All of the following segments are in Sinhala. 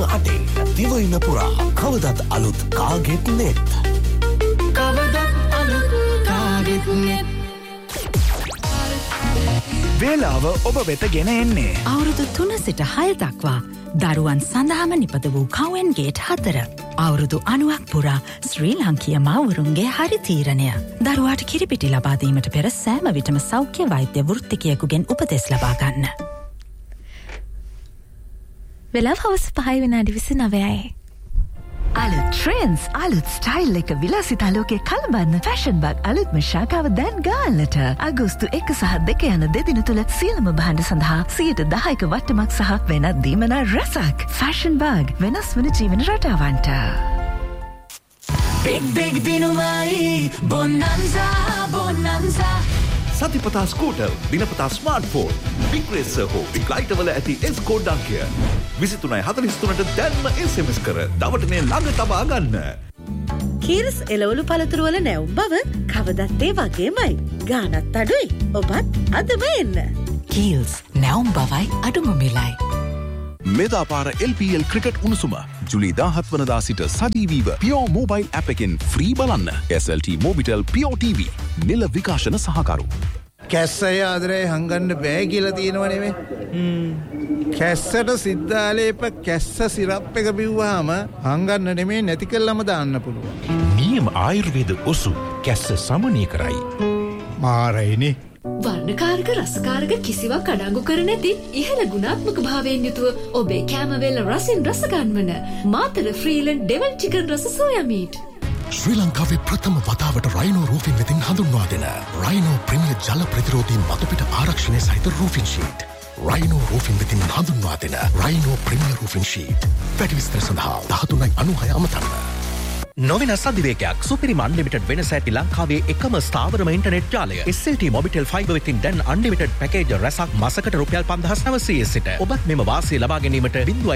8 දිවයින පුරා කවදත් අලුත් කාගෙත් නෙත්. කවදත් අලුත් කාගෙත් නෙත්. වේලාව ඔබ වෙත ගෙන එන්නේ අවුරුදු 3 සිට 6 දක්වා දරුවන් සඳහාම නිපද වූ කවෙන් ගේට් 4. අවුරුදු 90ක් පුරා ශ්‍රී ලාංකීය මව්වරුන්ගේ හරි තීරණය. දරුවාට කිරිපිටි ලබා දීමට පෙර සෑම විටම සෞඛ්‍ය වෛද්‍ය වෘත්තිකයෙකුගෙන් උපදෙස් ලබා ගන්න. වෙලාව හවස 5:29. අලුත් ට්‍රෙන්ඩ්ස් අලුත් ස්ටයිල් එක විලාසිතා ලෝකේ කලබන්න ෆැෂන් බග් අලුත්ම ශාඛාව දැන් ගාල්ලට අගෝස්තු 1 සහ 2 යන දෙදින තුල සියලුම භාණ්ඩ සඳහා 10% වට්ටමක් සහ වෙනත් දීමන රසක්. ෆැෂන් බග් වෙනස් වන ජීවන රටාවන්ට. Big දිනුමයි bonanza bonanza. සතිපතා ස්කූටර්, දිනපතා ස්මාර්ට්ෆෝන්, බිග් රේසර් හෝ බිග් ලයිටර් වල ඇති එස්කෝඩ් අංකය 23:43ට දැන්ම SMS කර දවටනේ ළඟ තබා ගන්න. කීර්ස් එළවලු පළතුරු වල නැවුම් බව කවදත් ඒ වගේමයි. ගානත් අඩුයි. ඔබත් අදම එන්න. කීල්ස් නැවුම් බවයි අඩුම මිලයි. මෙදාපාර LPL ක්‍රිකට් උණුසුම ජුලි 17 වනදා සිට සජීවීව පියෝ මොබයිල් ඇප් එකෙන් ෆ්‍රී බලන්න. SLT මොබිටෙල් පියෝ TV නිල විකාශන සහකරු. කැස්සය ආදරේ හංගන්න බෑ කියලා තියෙනව නෙමෙයි. කැස්සට සිද්ධාලේප කැස්ස සිරප් එක බිව්වහම හංගන්න නෙමෙයි නැති කළාම දාන්න පුළුවන්. නියම ආයුර්වේද ඔසු කැස්ස සමනය කරයි. මාරයිනේ. වර්ණකාරක රසකාරක කිසිවක් අඩංගු කර නැති ඉහළ ගුණාත්මක භාවයෙන් යුතුව ඔබේ කෑමවේල රසින් රස ගන්වන මාතර ෆ්‍රීලන්ඩ් ඩෙවල් චිකන් රස සෝයා මීට්. ශ්‍රී ලංකාවේ ප්‍රථම වතාවට රයිනෝ රූෆින් වෙතින් හඳුන්වා දෙන රයිනෝ ප්‍රමියර් ජල ප්‍රතිරෝධී මතුපිට ආරක්ෂණය සහිත රූෆින් ෂීට්. රයිනෝ රූෆින් වෙතින් හඳුන්වා දෙන රයිනෝ ප්‍රමියර් රූෆින් ෂීට්. වැඩි විස්තර සඳහා 1396 අමතන්න. නොවෙනස් අධිවේගයක් සුපිරිම අන්ලිමිටඩ් වෙනස ඇති ලංකාවේ එකම ස්ථාවරම ඉන්ටර්නෙට් ජාලය. SLT මොබිටෙල් ෆයිබර් වෙතින් දැන් අන්ලිමිටඩ් පැකේජ් රැසක් මාසකට රුපියල් 5900 සිට ඔබත් මෙම වාසිය ලබා ගැනීමට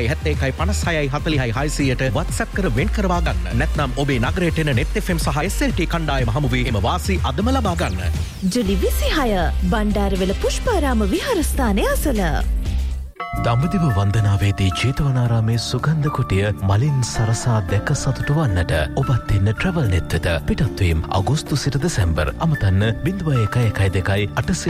071565646ට WhatsApp කර වෙන් කරවා ගන්න. නැත්නම් ඔබේ නගරයට එන net FM සහ SLT කණ්ඩායම හමුවේ එම වාසි අදම ලබා ගන්න. ජුලි 26 බණ්ඩාරවල පුෂ්පාරාම විහාරස්ථානයේ අසල. දඹදිව වන්දනාවේදී ජේතවනාරාමේ සුගන්ධ කුටිය මලින් සරසා දැක සතුටු වන්නට ඔබත් එන්න ට්‍රැවල් නෙත් වෙත. පිටත්වීම් අගෝස්තු සිට දෙසැම්බර්. අමතන්න 0112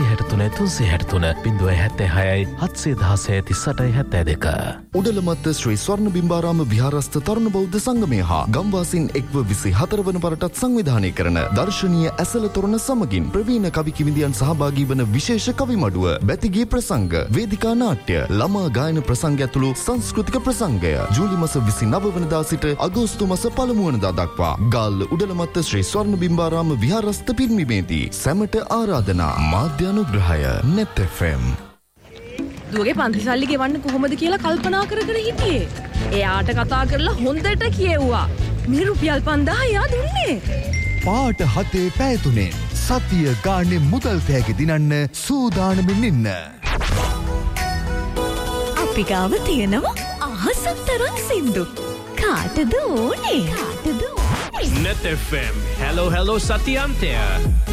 863 363 076 716 උඩලමත්ත ශ්‍රී ස්වර්ණ බිම්බාරාම විහාරස්ථ තරුණ බෞද්ධ සංගමය හා ගම්වාසීන් එක්ව 24 වන වරටත් සංවිධානය කරන දර්ශනීය ඇසළ තොරණ සමගින් ප්‍රවීණ කවි කිවිඳියන් සහභාගී වන විශේෂ කවි මඩුව, බැතිගේ ප්‍රසංග, වේදිකා නාට්‍ය, ළමා ගායන ප්‍රසංග ඇතුළු සංස්කෘතික ප්‍රසංගය ජූලි මාස 29 වෙනිදා සිට අගෝස්තු මාස 1 වෙනිදා දක්වා ගාල්ල උඩලමත්ත ශ්‍රී ස්වර්ණ බිම්බාරාම විහාරස්ථ පිරිනිවේදී සැමට ආරාධනා. මාධ්‍ය අනුග්‍රහය net FM. දුවගේ පන්ති සල්ලි ගෙවන්න කොහොමද කියලා කල්පනා කර කර හිටියේ. එයාට කතා කරලා හොඳට කියෙව්වා. මේ රුපියල් 5000 යා දුන්නේ. පාට 7 පැය 3 සතිය ගානේ මුදල් තෑගි දිනන්න සූදානමින් ඉන්න. අපි ගාව තියෙනවා අහසක් තරම් සින්දු. කාටද ඕනේ? net FM hello සතියන්තය.